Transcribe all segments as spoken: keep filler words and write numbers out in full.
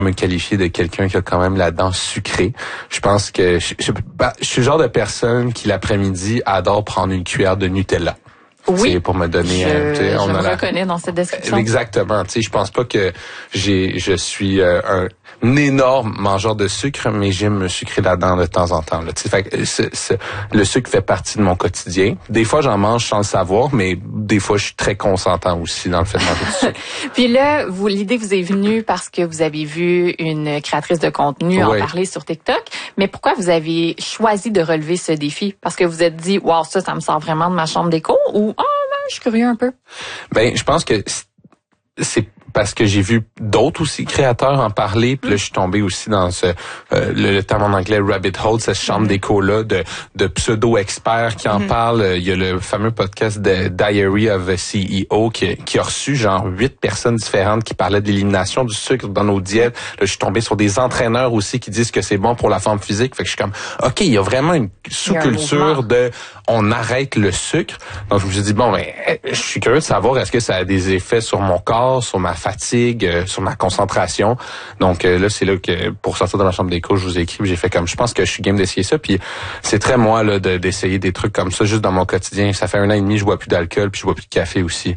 me qualifier de quelqu'un qui a quand même la dent sucrée. Je pense que je, je, bah, je suis le genre de personne qui l'après-midi adore prendre une cuillère de Nutella. Oui, pour me donner. Je, euh, on je a me la... reconnais dans cette description. Exactement. Tu sais, je pense pas que j'ai, je suis euh, un, un énorme mangeur de sucre, mais j'aime me sucrer la dent de temps en temps. Là. Tu sais, fait que c'est, c'est, le sucre fait partie de mon quotidien. Des fois, j'en mange sans le savoir, mais des fois, je suis très consentant aussi dans le fait de manger du sucre. Puis là, vous, l'idée vous est venue parce que vous avez vu une créatrice de contenu oui. en parler sur TikTok. Mais pourquoi vous avez choisi de relever ce défi? Parce que vous êtes dit, wow, ça, ça me sort vraiment de ma chambre d'écho, ou ah, oh, ben, je suis curieux un peu. Ben, je pense que c'est parce que j'ai vu d'autres aussi créateurs en parler, puis là je suis tombé aussi dans ce euh, le, le terme en anglais rabbit hole, cette chambre mm-hmm. d'écho là de de pseudo experts qui en mm-hmm. parlent. Il y a le fameux podcast de Diary of a C E O qui, qui a reçu genre huit personnes différentes qui parlaient de l'élimination du sucre dans nos diètes. Là je suis tombé sur des entraîneurs aussi qui disent que c'est bon pour la forme physique. Fait que je suis comme OK, il y a vraiment une sous-culture de on arrête le sucre. Donc je me suis dit bon ben je suis curieux de savoir est-ce que ça a des effets sur mon corps, sur ma fatigue, euh, sur ma concentration. Donc euh, là, c'est là que pour sortir de ma chambre d'écho, je vous ai écrit, j'ai fait comme je pense que je suis game d'essayer ça. Puis c'est très moi là de, d'essayer des trucs comme ça juste dans mon quotidien. Ça fait un an et demi, je bois plus d'alcool, puis je bois plus de café aussi.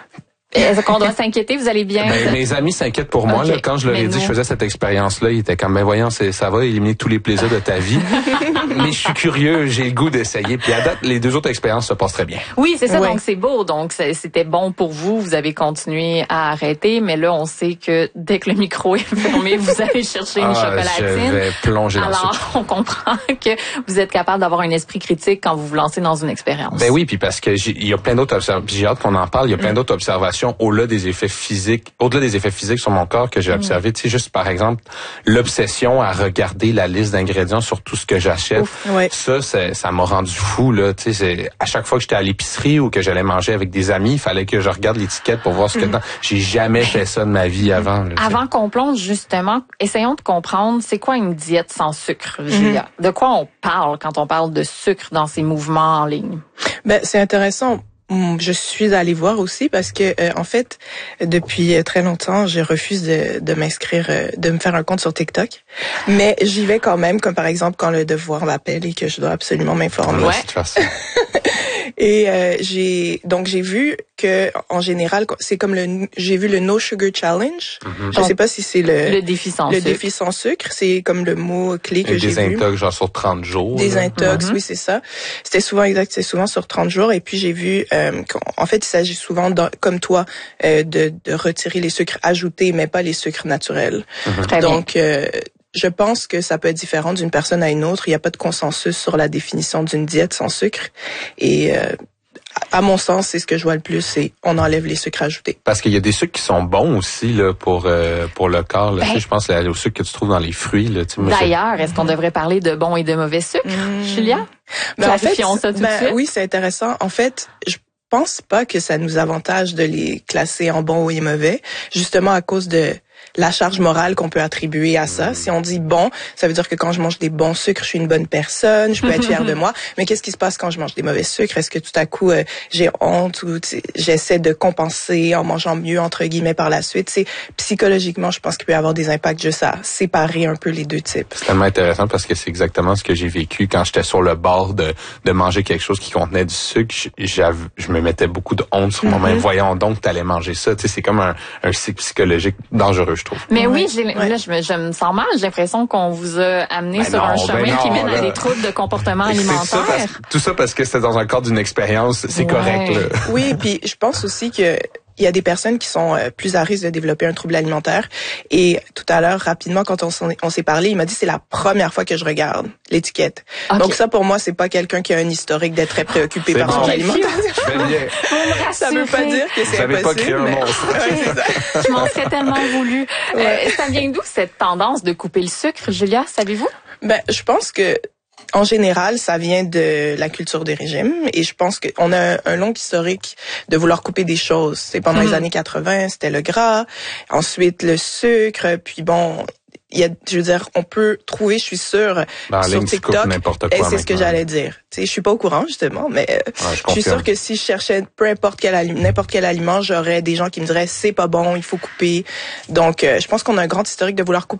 Est-ce qu'on doit s'inquiéter? Vous allez bien? Ben, mes amis s'inquiètent pour moi. Okay. Là, quand je leur ai dit que je faisais cette expérience-là, ils étaient comme, ben voyons, c'est, ça va éliminer tous les plaisirs de ta vie. Mais je suis curieux, j'ai le goût d'essayer. Puis à date, les deux autres expériences se passent très bien. Oui, c'est ça, ouais. donc c'est beau. Donc c'était bon pour vous, vous avez continué à arrêter. Mais là, on sait que dès que le micro est fermé, vous allez chercher une ah, chocolatine. Je vais plonger dans Alors, ça. on comprend que vous êtes capable d'avoir un esprit critique quand vous vous lancez dans une expérience. Ben oui, puis parce que il y a plein d'autres observations. J'ai hâte qu'on en parle. Il y a plein mm. d'autres observations au-delà des effets physiques, au-delà des effets physiques sur mon corps que j'ai observé. Mm. Tu sais, juste par exemple, l'obsession à regarder la liste d'ingrédients sur tout ce que j'achète. Ouf, ouais. Ça, c'est, ça m'a rendu fou, là. Tu sais, c'est, à chaque fois que j'étais à l'épicerie ou que j'allais manger avec des amis, il fallait que je regarde l'étiquette pour voir ce que dedans. J'ai jamais fait ça de ma vie avant. Là, avant qu'on plonge, justement, essayons de comprendre c'est quoi une diète sans sucre, Julia. Mm. De quoi on parle quand on parle de sucre dans ces mouvements en ligne? Ben, c'est intéressant. Je suis allée voir aussi parce que euh, en fait depuis très longtemps je refuse de, de m'inscrire, euh, de me faire un compte sur TikTok, mais j'y vais quand même, comme par exemple quand le devoir m'appelle et que je dois absolument m'informer. Ouais. Et euh, j'ai donc j'ai vu que en général c'est comme le j'ai vu le No Sugar Challenge. Mm-hmm. Je sais pas si c'est le le défi sans le sucre. défi sans sucre, c'est comme le mot clé que et j'ai vu. Des intox genre sur trente jours. Des là. intox, mm-hmm. oui c'est ça. C'était souvent exact, c'est souvent sur trente jours. Et puis j'ai vu euh, en fait il s'agit souvent de, comme toi euh, de de retirer les sucres ajoutés mais pas les sucres naturels. Mm-hmm. Très donc euh, je pense que ça peut être différent d'une personne à une autre. Il n'y a pas de consensus sur la définition d'une diète sans sucre. Et euh, à mon sens, c'est ce que je vois le plus, c'est on enlève les sucres ajoutés. Parce qu'il y a des sucres qui sont bons aussi là pour euh, pour le corps. Là. Ben, tu sais, je pense aux sucres que tu trouves dans les fruits. Là. Tu sais, moi, d'ailleurs, est-ce qu'on devrait parler de bons et de mauvais sucres, mmh. Julia? Ben, Classifions en fait, ça tout ben, de suite. Oui, c'est intéressant. En fait, je pense pas que ça nous avantage de les classer en bons et mauvais, justement à cause de la charge morale qu'on peut attribuer à ça. Mmh. Si on dit bon, ça veut dire que quand je mange des bons sucres, je suis une bonne personne, je peux être fière de moi. Mais qu'est-ce qui se passe quand je mange des mauvais sucres? Est-ce que tout à coup, euh, j'ai honte ou j'essaie de compenser en mangeant mieux, entre guillemets, par la suite? C'est psychologiquement, je pense qu'il peut y avoir des impacts juste à séparer un peu les deux types. C'est tellement intéressant parce que c'est exactement ce que j'ai vécu quand j'étais sur le bord de, de manger quelque chose qui contenait du sucre. Je, je me mettais beaucoup de honte sur moi-même. Mm-hmm. Voyons donc que t'allais manger ça. Tu sais, c'est comme un, un cycle psychologique dangereux, je trouve. Mais ouais, oui, j'ai, ouais. là, je me, je me sens mal. J'ai l'impression qu'on vous a amené ben sur non, un chemin ben non, qui mène là. à des troubles de comportement alimentaire. Ça parce, tout ça parce que c'était dans un cadre d'une expérience. C'est ouais. correct, là. Oui, puis je pense aussi que il y a des personnes qui sont euh, plus à risque de développer un trouble alimentaire. Et tout à l'heure, rapidement, quand on, on s'est parlé, il m'a dit c'est la première fois que je regarde l'étiquette. Okay. Donc ça, pour moi, c'est pas quelqu'un qui a un historique d'être très préoccupé c'est par bon. son alimentation. Je vais bien. Ça veut pas dire que c'est J'avais impossible. Pas créé un mais... monstre. ouais, je m'en serais tellement voulu. Ouais. Euh, ça vient d'où cette tendance de couper le sucre, Julia? Savez-vous? Ben, je pense que en général, ça vient de la culture des régimes et je pense qu'on a un, un long historique de vouloir couper des choses. C'est pendant mmh. les années quatre-vingts, c'était le gras, ensuite le sucre, puis bon, il y a, je veux dire, on peut trouver, je suis sûre, dans sur ligne, TikTok, n'importe et quoi c'est ce que maintenant. j'allais dire. Tu sais, je suis pas au courant, justement, mais euh, Ouais, je, je suis sûre que si je cherchais peu importe quel aliment, n'importe quel aliment, j'aurais des gens qui me diraient c'est pas bon, il faut couper. Donc, euh, je pense qu'on a un grand historique de vouloir couper